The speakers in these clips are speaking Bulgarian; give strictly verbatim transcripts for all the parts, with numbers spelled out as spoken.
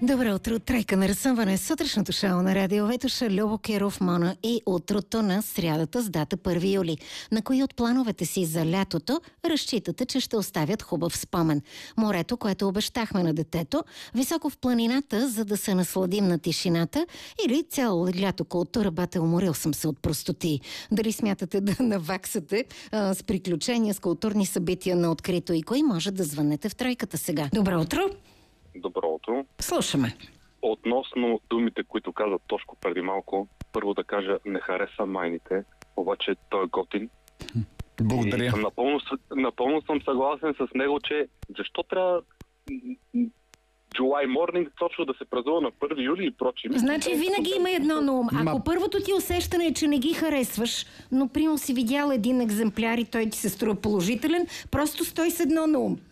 Добро утро, тройка на разсъмване. Сутрешното шоу на радио Ветоша, Любо Керов, Мона и утрото на срядата с дата първи юли. На кои от плановете си за лятото разчитате, че ще оставят хубав спомен? Морето, което обещахме на детето, високо в планината, за да се насладим на тишината, или цяло лято култура бате, уморил съм се от простоти. Дали смятате да наваксате а, с приключения, с културни събития на открито и кой може да звънете в тройката сега? Добро утро! Добро утро. Слушаме. Относно думите, които каза Тошко преди малко, първо да кажа, не хареса майните, обаче той е готин. Благодаря. И съм напълно, напълно съм съгласен с него, че защо трябва July Morning точно да се празнува на първи юли и прочим. Значи винаги има едно на ум. Ако Ма... първото ти усещане е, че не ги харесваш, но примерно си видял един екземпляр и той ти се струва положителен, просто стой с едно на ум.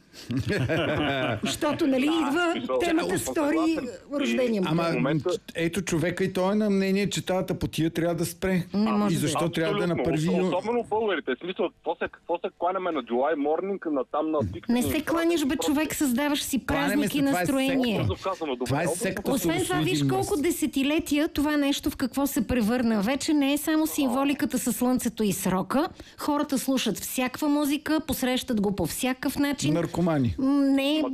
Защото, нали, идва темата стори рождения му. Ама, момента... ето човека и той е на мнение, че тази тъпотия трябва да спре. Не може и защо да. трябва да е на първи юли? Особено българите. Смисъл, какво се, какво се кланяме на July Morning, на там на TikTok? Не се кланяш, бе, човек, създаваш си празник и настроение. Това е секта. Освен това, виж колко десетилетия това нещо в какво се превърна. Вече не е само символиката със слънцето и срока. Хората слушат всякаква музика, посрещат го по всякакъв начин. Наркомани. Не.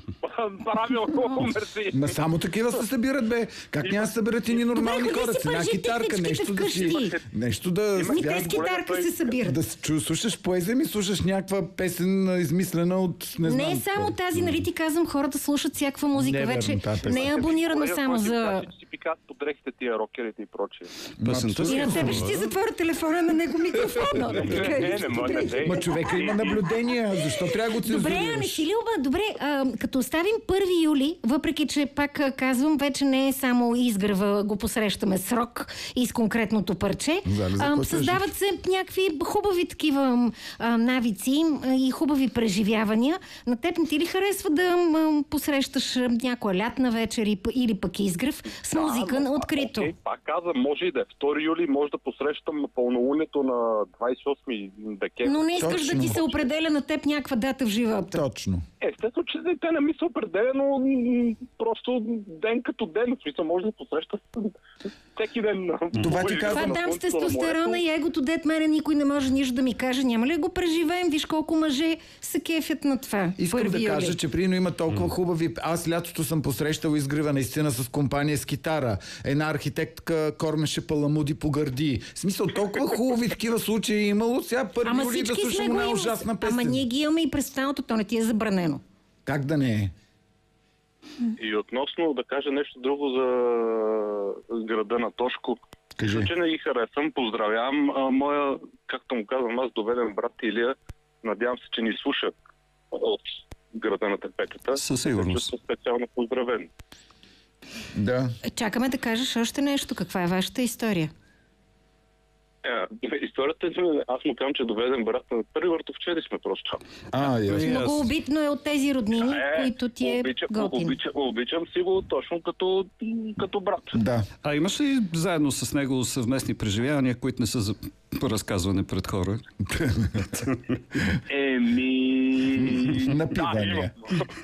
Правилно, мерси. Ма само такива се събират, бе. Как няма да събират и нормални Добре, хора? ходи си С една пържи китарка, нещо да си... вкъщи. Нещо да... Ми те с китарка се събират. Да чу, слушаш поезия ми, слушаш някаква песен, измислена от... Не, знам, Не е само тази, нали ти казвам, хората слушат всякаква музика. Не, вече верно, тази не е абонирано само за... Си пикат по дрехите тия рокерите и прочие. И на тебе ще ти затворя телефона на него микрофона. Не, не, не, не. Ма човека има наблюдения. Защо трябва да го цензурираш? Добре, а не си ли оба? Добре, а, като оставим първи юли, въпреки че пак а, казвам, вече не е само изгрева, го посрещаме с рок и с конкретното парче. А, създават се някакви хубави такива а, навици а, и хубави преживявания. На теб не ти ли харесва да а, посрещаш някоя лятна вечер или пък изгрев с музика на открито? Окей, пак казвам, може и да е втори юли, може да посрещам пълнолунието на двадесет и осми декември. Но не искаш Точно. да ти се определя на теб някаква дата в живота. Точно. Естествено, че те не ми се определя, но м, просто ден като ден. В смисъл, може да посреща всеки ден. Това ти казвам. Това там с тестостерона и егото, дет мене никой не може нищо да ми каже. Няма ли да го преживеем? Виж колко мъже се кефят на това. Искам Първи да кажа, юли. че прино има толкова хубави... Аз лятото съм посрещал изгрева наистина с компания с китара. Една архитектка кормеше паламуди по гърди. В смисъл, толкова хубави такива случаи е имало. Сега първи Ама юли да всички сме слушам го една имали. ужасна песен. Ама ние ги имаме и през останалото, то не ти е забранено. Как да не е? И относно да кажа нещо друго за града на Тошко. Кажи. Че не ги харесвам, поздравявам а, моя, както му казвам аз, доведен брат Илия. Надявам се, че ни слуша от града на Тепетата. Със сигурност. Чувствам специално поздравен. Да. Чакаме да кажеш още нещо. Каква е вашата история? Е, историята е, аз му казвам, че е доведен брат на първи въртовчеди сме просто. А, ясно. Много обидно е от тези роднини, Е, които ти е обичам, готин. обичам, обичам си го точно като, като брат. Да. А имаш ли заедно с него съвместни преживявания, които не са за разказване пред хора? Еми... Напивания. Да, имам.